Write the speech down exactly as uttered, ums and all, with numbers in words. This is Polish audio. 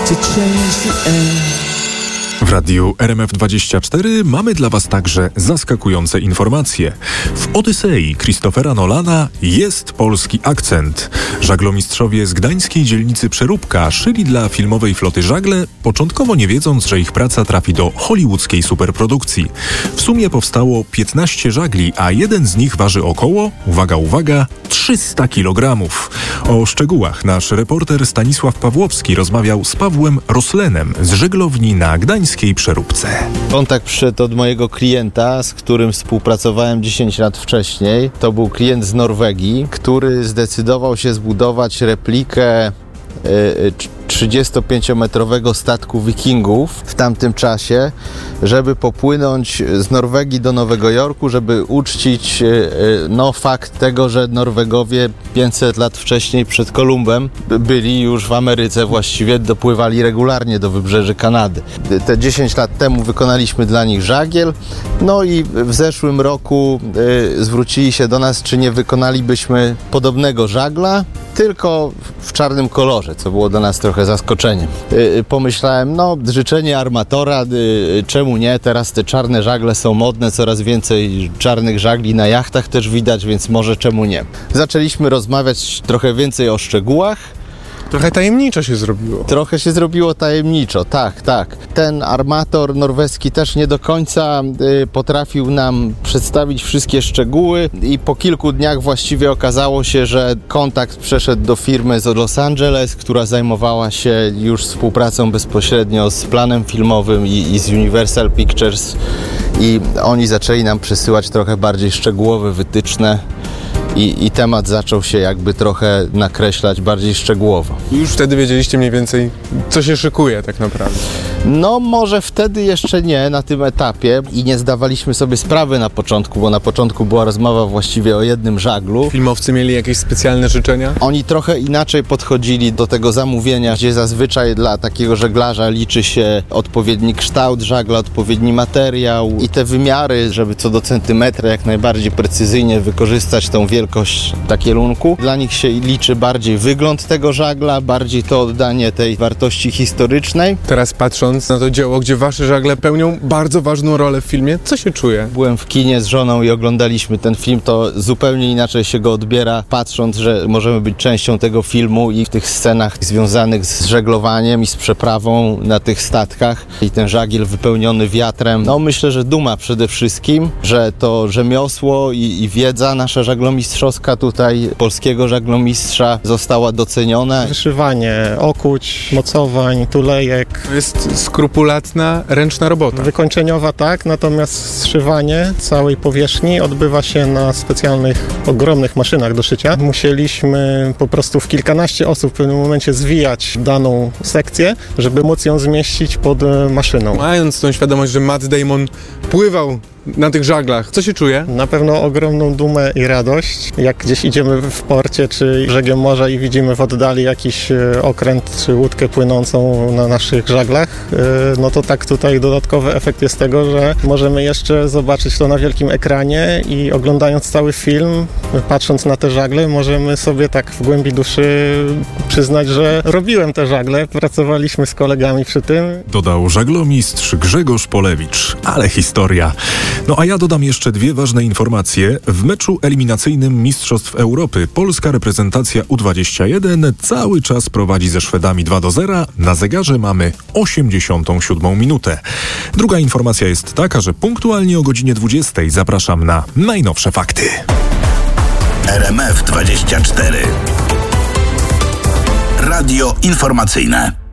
to change the air. W radiu R M F dwadzieścia cztery mamy dla Was także zaskakujące informacje. W Odysei Christophera Nolana jest polski akcent. Żaglomistrzowie z gdańskiej dzielnicy Przeróbka szyli dla filmowej floty żagle, początkowo nie wiedząc, że ich praca trafi do hollywoodzkiej superprodukcji. W sumie powstało piętnaście żagli, a jeden z nich waży około, uwaga, uwaga, trzysta kilogramów. O szczegółach nasz reporter Stanisław Pawłowski rozmawiał z Pawłem Roslenem z żeglowni na gdańskiej Przeróbce. Kontakt przyszedł od mojego klienta, z którym współpracowałem dziesięć lat wcześniej. To był klient z Norwegii, który zdecydował się zbudować replikę trzydziestopięciometrowego statku wikingów w tamtym czasie, żeby popłynąć z Norwegii do Nowego Jorku, żeby uczcić no, fakt tego, że Norwegowie pięćset lat wcześniej przed Kolumbem byli już w Ameryce, właściwie dopływali regularnie do wybrzeży Kanady. Te dziesięć lat temu wykonaliśmy dla nich żagiel, no i w zeszłym roku y, zwrócili się do nas, czy nie wykonalibyśmy podobnego żagla, tylko w czarnym kolorze, co było dla nas trochę zaskoczeniem. Yy, pomyślałem, no życzenie armatora, yy, czemu nie, teraz te czarne żagle są modne, coraz więcej czarnych żagli na jachtach też widać, więc może czemu nie. Zaczęliśmy rozmawiać trochę więcej o szczegółach. Trochę tajemniczo się zrobiło. Trochę się zrobiło tajemniczo, tak, tak. Ten armator norweski też nie do końca y, potrafił nam przedstawić wszystkie szczegóły i po kilku dniach właściwie okazało się, że kontakt przeszedł do firmy z Los Angeles, która zajmowała się już współpracą bezpośrednio z planem filmowym i, i z Universal Pictures i oni zaczęli nam przesyłać trochę bardziej szczegółowe wytyczne. I, I temat zaczął się jakby trochę nakreślać bardziej szczegółowo. I już wtedy wiedzieliście mniej więcej, co się szykuje tak naprawdę? No może wtedy jeszcze nie na tym etapie i nie zdawaliśmy sobie sprawy na początku, bo na początku była rozmowa właściwie o jednym żaglu. Filmowcy mieli jakieś specjalne życzenia? Oni trochę inaczej podchodzili do tego zamówienia, gdzie zazwyczaj dla takiego żeglarza liczy się odpowiedni kształt żagla, odpowiedni materiał i te wymiary, żeby co do centymetra jak najbardziej precyzyjnie wykorzystać tą wielkość takielunku. Dla nich się liczy bardziej wygląd tego żagla, bardziej to oddanie tej wartości historycznej. Teraz patrząc na to dzieło, gdzie wasze żagle pełnią bardzo ważną rolę w filmie, co się czuje? Byłem w kinie z żoną i oglądaliśmy ten film, to zupełnie inaczej się go odbiera, patrząc, że możemy być częścią tego filmu i w tych scenach związanych z żeglowaniem i z przeprawą na tych statkach i ten żagiel wypełniony wiatrem. No myślę, że duma przede wszystkim, że to rzemiosło i, i wiedza nasza żaglomistrzowska tutaj polskiego żaglomistrza została doceniona. Wyszywanie okuć, mocowań, tulejek. To jest skrupulatna, ręczna robota. Wykończeniowa tak, natomiast zszywanie całej powierzchni odbywa się na specjalnych, ogromnych maszynach do szycia. Musieliśmy po prostu w kilkanaście osób w pewnym momencie zwijać daną sekcję, żeby móc ją zmieścić pod maszyną. Mając tą świadomość, że Matt Damon pływał na tych żaglach, co się czuje? Na pewno ogromną dumę i radość. Jak gdzieś idziemy w porcie czy brzegiem morza i widzimy w oddali jakiś okręt czy łódkę płynącą na naszych żaglach, no to tak tutaj dodatkowy efekt jest tego, że możemy jeszcze zobaczyć to na wielkim ekranie i oglądając cały film, patrząc na te żagle, możemy sobie tak w głębi duszy przyznać, że robiłem te żagle, pracowaliśmy z kolegami przy tym. Dodał żaglomistrz Grzegorz Polewicz. Ale historia. No a ja dodam jeszcze dwie ważne informacje. W meczu eliminacyjnym Mistrzostw Europy polska reprezentacja U dwadzieścia jeden cały czas prowadzi ze Szwedami dwa do zera. Na zegarze mamy osiemdziesiątą siódmą minutę. Druga informacja jest taka, że punktualnie o godzinie dwudziestej zapraszam na najnowsze fakty. R M F dwadzieścia cztery. Radio informacyjne.